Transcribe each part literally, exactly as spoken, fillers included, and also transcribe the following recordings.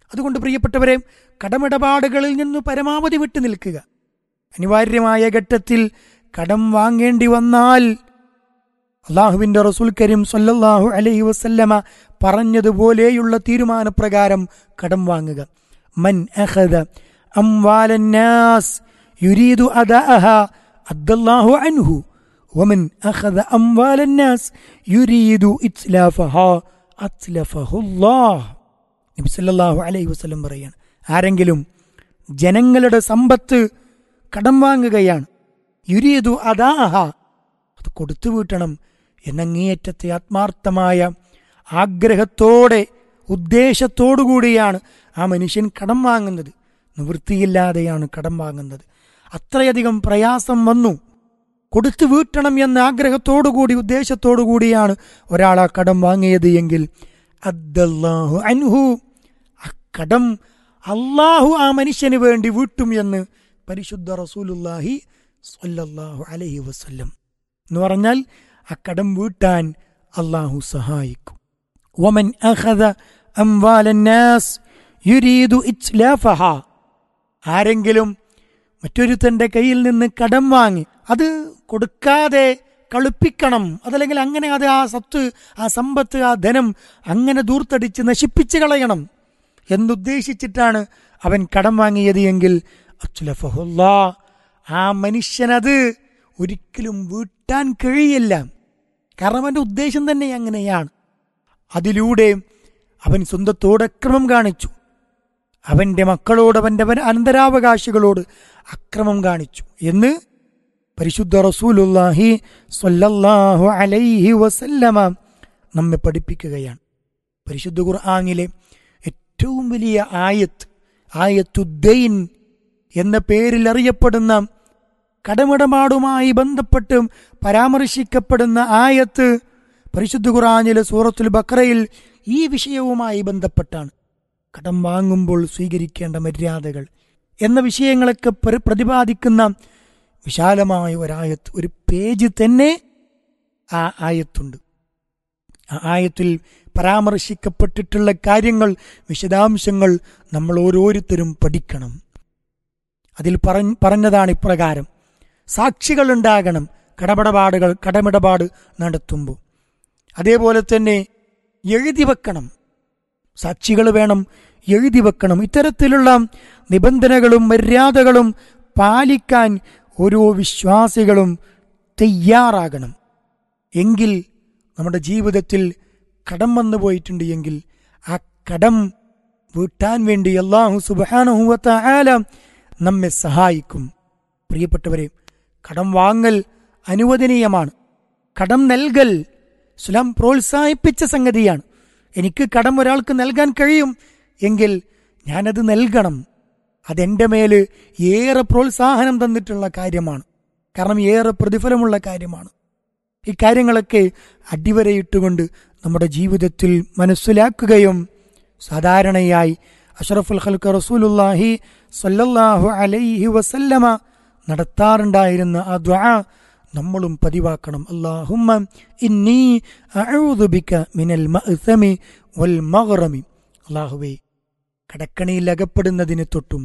അതുകൊണ്ട് പ്രിയപ്പെട്ടവരെ, കടമിടപാടുകളിൽ നിന്ന് പരമാവധി വിട്ടു നിൽക്കുക. അനിവാര്യമായ ഘട്ടത്തിൽ കടം വാങ്ങേണ്ടി വന്നാൽ അല്ലാഹുവിന്റെ റസൂൽ കരീം സ്വല്ലല്ലാഹു അലൈഹി വസല്ലമ പറഞ്ഞതുപോലെയുള്ള തീരുമാനപ്രകാരം കടം വാങ്ങുക. മൻ അഖദ അംവാലൻ നാസ് യുരീദു അദാഅഹാ അദ്ദല്ലാഹു അൻഹു വമൻ അഖദ അംവാലൻ നാസ് യുരീദു ഇത്ലാഫഹാ അത്ലഫഹുല്ലാഹ്. നബി സല്ലല്ലാഹു അലൈഹി വസല്ലം പറയാണ്, ആരെങ്കിലും ജനങ്ങളുടെ സമ്പത്ത് കടം വാങ്ങുകയാണ്, യുരീദു അദാഅഹാ, അത് കൊടുത്തു വീട്ടണം എന്നങ്ങേയറ്റത്തെ ആത്മാർത്ഥമായ ആഗ്രഹത്തോടെ ഉദ്ദേശത്തോടുകൂടിയാണ് ആ മനുഷ്യൻ കടം വാങ്ങുന്നത്. നിവൃത്തിയില്ലാതെയാണ് കടം വാങ്ങുന്നത്. അത്രയധികം പ്രയാസം വന്നു, കൊടുത്തു വീട്ടണം എന്ന ആഗ്രഹത്തോടുകൂടി ഉദ്ദേശത്തോടുകൂടിയാണ് ഒരാൾ ആ കടം വാങ്ങിയത് എങ്കിൽ അദ്ദല്ലാഹു അൻഹു, ആ കടം അള്ളാഹു ആ മനുഷ്യന് വേണ്ടി വീട്ടും എന്ന് പരിശുദ്ധ റസൂലുള്ളാഹി സ്വല്ലല്ലാഹു അലൈഹി വസല്ലം. എന്ന് പറഞ്ഞാൽ ആ കടം വീട്ടാൻ അള്ളാഹു സഹായിക്കും. വമൻ അഖദ അംവാലൻ നാസ് യുരീദു ഇത്ലാഫഹാ, ആരെങ്കിലും മറ്റൊരുത്തന്റെ കയ്യിൽ നിന്ന് കടം വാങ്ങി അത് കൊടുക്കാതെ കളിപ്പിക്കണം, അതല്ലെങ്കിൽ അങ്ങനെ അത് ആ സത്ത് ആ സമ്പത്ത് ആ ധനം അങ്ങനെ ദൂർത്തടിച്ച് നശിപ്പിച്ച് കളയണം എന്നുദ്ദേശിച്ചിട്ടാണ് അവൻ കടം വാങ്ങിയത് എങ്കിൽ അത്ലഫഹുല്ലാ, ആ മനുഷ്യനത് ഒരിക്കലും വീട്ടാൻ കഴിയില്ല. കാരണം അവൻ്റെ ഉദ്ദേശം തന്നെ അങ്ങനെയാണ്. അതിലൂടെ അവൻ സ്വന്തത്തോട് അക്രമം കാണിച്ചു, അവൻ്റെ മക്കളോട് അവൻ്റെ അനന്തരാവകാശികളോട് അക്രമം കാണിച്ചു എന്ന് പരിശുദ്ധ റസൂലുള്ളാഹി സ്വല്ലല്ലാഹു അലൈഹി വസല്ലമ നമ്മെ പഠിപ്പിക്കുകയാണ്. പരിശുദ്ധ ഖുർആനിലെ ഏറ്റവും വലിയ ആയത്ത്, ആയത്തുദ്ദൈൻ എന്ന പേരിൽ അറിയപ്പെടുന്ന കടമിടപാടുമായി ബന്ധപ്പെട്ട് പരാമർശിക്കപ്പെടുന്ന ആയത്ത് പരിശുദ്ധ ഖുർആനിലെ സൂറത്തുൽ ബഖറയിൽ ഈ വിഷയവുമായി ബന്ധപ്പെട്ടാണ്. കടം വാങ്ങുമ്പോൾ സ്വീകരിക്കേണ്ട മര്യാദകൾ എന്ന വിഷയങ്ങളൊക്കെ പ്രതിപാദിക്കുന്ന വിശാലമായ ഒരായത്ത്, ഒരു പേജ് തന്നെ ആ ആയത്തുണ്ട്. ആ ആയത്തിൽ പരാമർശിക്കപ്പെട്ടിട്ടുള്ള കാര്യങ്ങൾ, വിശദാംശങ്ങൾ നമ്മൾ ഓരോരുത്തരും പഠിക്കണം. അതിൽ പറഞ്ഞ പറഞ്ഞതാണ് ഇപ്രകാരം: സാക്ഷികൾ ഉണ്ടാകണം കടമിടപാടുകൾ കടമിടപാട് നടത്തുമ്പോൾ. അതേപോലെ തന്നെ എഴുതി വെക്കണം, സാക്ഷികൾ വേണം, എഴുതി വെക്കണം. ഇത്തരത്തിലുള്ള നിബന്ധനകളും മര്യാദകളും പാലിക്കാൻ ഓരോ വിശ്വാസികളും തയ്യാറാകണം. എങ്കിൽ നമ്മുടെ ജീവിതത്തിൽ കടം വന്നു പോയിട്ടുണ്ട് എങ്കിൽ ആ കടം വീട്ടാൻ വേണ്ടി അല്ലാഹു സുബ്ഹാനഹു വ തആല നമ്മെ സഹായിക്കും. പ്രിയപ്പെട്ടവരെ, കടം വാങ്ങൽ അനുവദനീയമാണ്. കടം നൽകൽ ഇസ്ലാം പ്രോത്സാഹിപ്പിച്ച സംഗതിയാണ്. എനിക്ക് കടം ഒരാൾക്ക് നൽകാൻ കഴിയും എങ്കിൽ ഞാനത് നൽകണം. അതെൻ്റെ മേൽ ഏറെ പ്രോത്സാഹനം തന്നിട്ടുള്ള കാര്യമാണ്. കാരണം ഏറെ പ്രതിഫലമുള്ള കാര്യമാണ്. ഈ കാര്യങ്ങളൊക്കെ അടിവരയിട്ടുകൊണ്ട് നമ്മുടെ ജീവിതത്തിൽ മനസ്സിലാക്കുകയും സാധാരണയായി അഷ്റഫുൽ ഖൽഖ് റസൂലുള്ളാഹി സ്വല്ലല്ലാഹു അലൈഹി വസല്ലമ നടത്താറുണ്ടായിരുന്ന ആ ദുആ നമ്മളും പതിവാക്കണം. അല്ലാഹുമ്മ ഇന്നി അഊദു ബിക മിനൽ മഅ്സമി വൽ മഗ്റമി. അല്ലാഹുവേ, കടക്കണിയിൽ അകപ്പെടുന്നതിനെ തൊട്ടും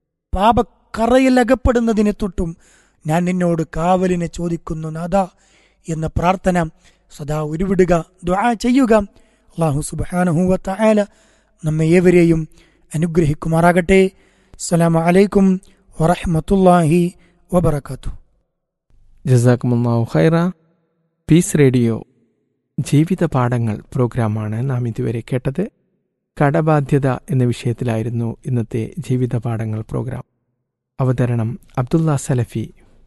പാപക്കറയിൽ അകപ്പെടുന്നതിനെ തൊട്ടും ഞാൻ നിന്നോട് കാവലിനെ ചോദിക്കുന്നു നാഥാ എന്ന പ്രാർത്ഥന സദാ ഉരുവിടുക, ദുആ ചെയ്യുക. അല്ലാഹു സുബ്ഹാനഹു വ തആല നമ്മെ ഏവരെയും അനുഗ്രഹിക്കുമാറാകട്ടെ. അസ്സലാമു അലൈക്കും വറഹ്മത്തുള്ളാഹി വബറകാതുഹു. ജസാക്കുമുല്ലാഹു ഖൈറ. പീസ് റേഡിയോ ജീവിത പാഠങ്ങൾ പ്രോഗ്രാമാണ് നാം ഇതുവരെ കേട്ടത്. കടബാധ്യത എന്ന വിഷയത്തിലായിരുന്നു ഇന്നത്തെ ജീവിത പാഠങ്ങൾ പ്രോഗ്രാം. അവതരണം അബ്ദുള്ള സലഫി.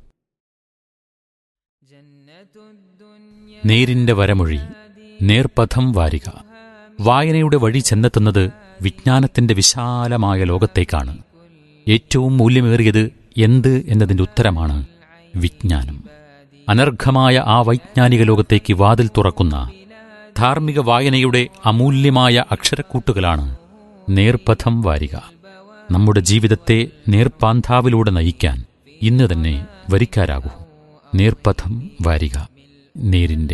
നേരിന്റെ വരമൊഴി, നേർപഥം വാരിക. വായനയുടെ വഴി ചെന്നെത്തുന്നത് വിജ്ഞാനത്തിന്റെ വിശാലമായ ലോകത്തേക്കാണ്. ഏറ്റവും മൂല്യമേറിയത് എന്ത് എന്നതിന്റെ ഉത്തരമാണ് വിജ്ഞാനം. അനർഘമായ ആ വൈജ്ഞാനിക ലോകത്തേക്ക് വാതിൽ തുറക്കുന്ന ധാർമ്മിക വായനയുടെ അമൂല്യമായ അക്ഷരക്കൂട്ടുകളാണ് നേർപഥം വാരിക. നമ്മുടെ ജീവിതത്തെ നേർപ്പാന്താവിലൂടെ നയിക്കാൻ ഇന്ന് തന്നെ വരിക്കാരാകൂ. നേർപഥം വാരിക, നേരിന്റെ